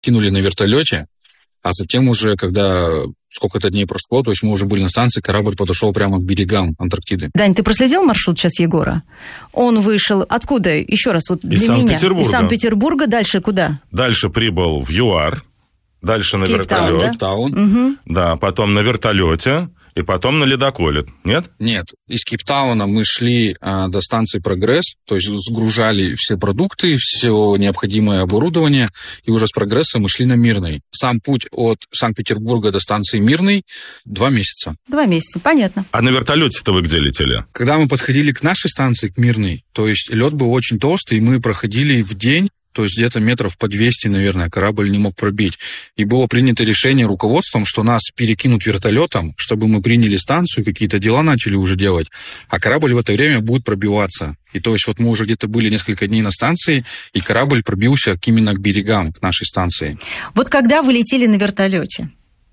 кинули на вертолете, а затем уже, когда сколько-то дней прошло, то есть мы уже были на станции, корабль подошел прямо к берегам Антарктиды. Дань, ты проследил маршрут сейчас Егора? Он вышел откуда? Еще раз, вот для из меня. Санкт-Петербурга. Из Санкт-Петербурга. Дальше куда? Дальше прибыл в ЮАР, дальше на Кейптаун, вертолет. Кейптаун. Угу. Да, потом на вертолете. И потом на ледоколе, нет? Нет. Из Кейптауна мы шли до станции «Прогресс», то есть сгружали все продукты, все необходимое оборудование, и уже с «Прогресса» мы шли на Мирный. Сам путь от Санкт-Петербурга до станции Мирный 2 месяца. 2 месяца, понятно. А на вертолете-то вы где летели? Когда мы подходили к нашей станции, к Мирной, то есть лед был очень толстый, и мы проходили в день, то есть где-то метров по 200, наверное, корабль не мог пробить. И было принято решение руководством, что нас перекинут вертолетом, чтобы мы приняли станцию, какие-то дела начали уже делать, а корабль в это время будет пробиваться. И то есть вот мы уже где-то были несколько дней на станции, и корабль пробился именно к берегам, к нашей станции. Вот когда вы летели на вертолете,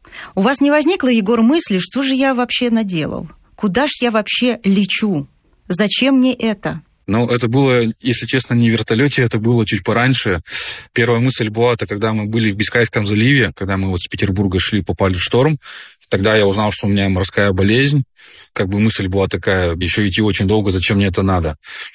у вас не возникло, Егор, мысли, что же я вообще наделал? Куда ж я вообще лечу? Зачем мне это? Ну, это было, если честно, не в вертолете, это было чуть пораньше. Первая мысль была, это когда мы были в Бискайском заливе, когда мы вот с Петербурга шли, попали в шторм. Тогда я узнал, что у меня морская болезнь. Как бы мысль была такая, еще идти очень долго, зачем мне это надо.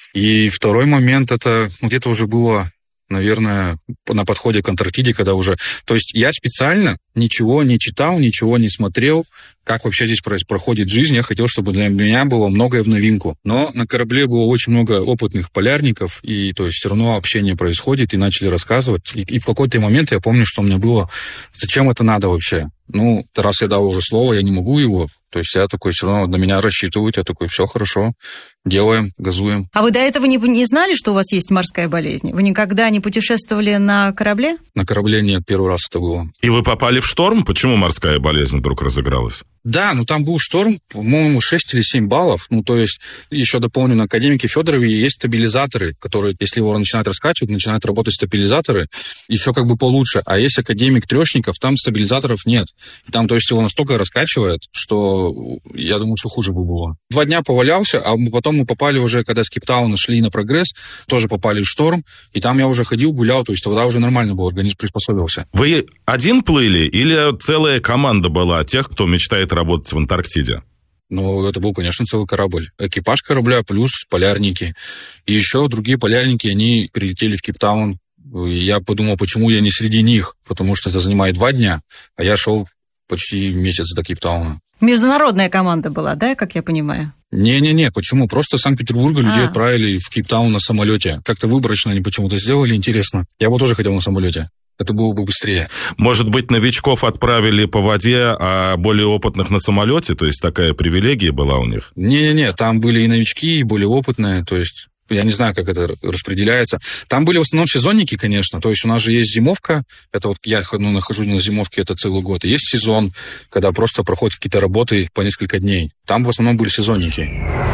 И второй момент, это где-то уже было, наверное, на подходе к Антарктиде, когда уже... То есть я специально ничего не читал, ничего не смотрел, как вообще здесь проходит жизнь. Я хотел, чтобы для меня было многое в новинку. Но на корабле было очень много опытных полярников, и то есть все равно общение происходит, и начали рассказывать. И в какой-то момент я помню, что у меня было, зачем это надо вообще? Ну, раз я дал уже слово, я не могу его. То есть я такой, все равно на меня рассчитывают, я такой, все хорошо, делаем, газуем. А вы до этого не знали, что у вас есть морская болезнь? Вы никогда не путешествовали на корабле? На корабле нет, первый раз это было. И вы попали в шторм? Почему морская болезнь вдруг разыгралась? Да, ну там был шторм, по-моему, 6 или 7 баллов. Ну, то есть, еще дополню, на академике Федорове есть стабилизаторы, которые, если его начинают раскачивать, начинают работать стабилизаторы, еще как бы получше. А есть академик Трёшников, там стабилизаторов нет. И там, то есть, его настолько раскачивает, что я думаю, что хуже бы было. 2 дня повалялся, а потом мы попали уже, когда с Кейптауна шли на Прогресс, тоже попали в шторм, и там я уже ходил, гулял, то есть тогда уже нормально был, организм приспособился. Вы один плыли или целая команда была тех, кто мечтает работать в Антарктиде? Ну, это был, конечно, целый корабль. Экипаж корабля плюс полярники. И еще другие полярники, они прилетели в Кейптаун. И я подумал, почему я не среди них, потому что это занимает 2 дня, а я шел почти месяц до Кейптауна. Международная команда была, да, как я понимаю? Не-не-не, почему? Просто из Санкт-Петербурга людей отправили в Кейптаун на самолете. Как-то выборочно они почему-то сделали, интересно. Я бы тоже хотел на самолете. Это было бы быстрее. Может быть, новичков отправили по воде, а более опытных на самолете? То есть такая привилегия была у них? Не-не-не, там были и новички, и более опытные, то есть... Я не знаю, как это распределяется. Там были в основном сезонники, конечно. То есть у нас же есть зимовка. Это вот я нахожусь на зимовке, это целый год. И есть сезон, когда просто проходят какие-то работы по несколько дней. Там в основном были сезонники.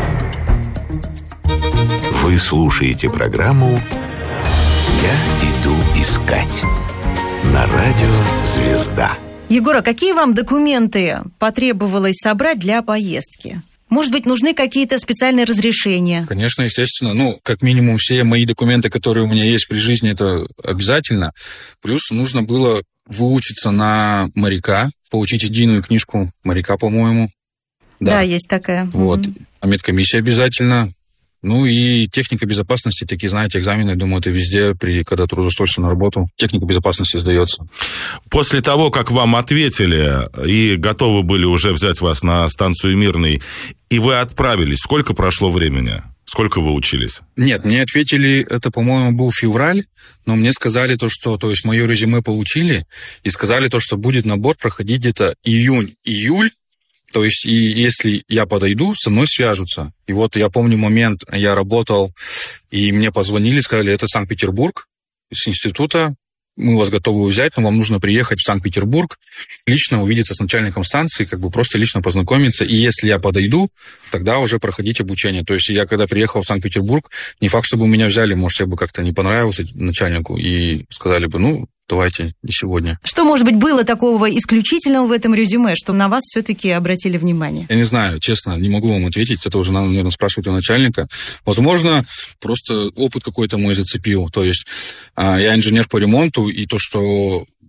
Вы слушаете программу «Я иду искать» на радио «Звезда». Егор, а какие вам документы потребовалось собрать для поездки? Может быть, нужны какие-то специальные разрешения? Конечно, естественно. Ну, как минимум, все мои документы, которые у меня есть при жизни, это обязательно. Плюс нужно было выучиться на моряка, получить единую книжку моряка, по-моему. Да, есть такая. Вот. А медкомиссия обязательно. Ну и техника безопасности, такие, знаете, экзамены, думаю, это везде, когда трудоустроишься на работу, техника безопасности сдается. После того, как вам ответили и готовы были уже взять вас на станцию Мирный, и вы отправились, сколько прошло времени? Сколько вы учились? Нет, мне ответили, это, по-моему, был февраль, но мне сказали то, что, то есть мое резюме получили, и сказали то, что будет набор проходить где-то июнь-июль. То есть, и если я подойду, со мной свяжутся. И вот я помню момент, я работал, и мне позвонили, сказали, это Санкт-Петербург, с института, мы вас готовы взять, но вам нужно приехать в Санкт-Петербург, лично увидеться с начальником станции, как бы просто лично познакомиться. И если я подойду, тогда уже проходить обучение. То есть я когда приехал в Санкт-Петербург, не факт, чтобы меня взяли, может, я бы как-то не понравился начальнику, и сказали бы, ну, давайте, не сегодня. Что, может быть, было такого исключительного в этом резюме, что на вас все-таки обратили внимание? Я не знаю, честно, не могу вам ответить. Это уже надо, наверное, спрашивать у начальника. Возможно, просто опыт какой-то мой зацепил. То есть я инженер по ремонту, и то, что